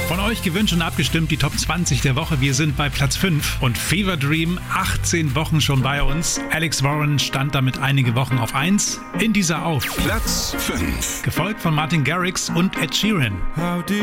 Von euch gewünscht und abgestimmt die Top 20 der Woche. Wir sind bei Platz 5 und Fever Dream 18 Wochen schon bei uns. Alex Warren stand damit einige Wochen auf 1. In dieser auf Platz 5. Gefolgt von Martin Garrix und Ed Sheeran. How deep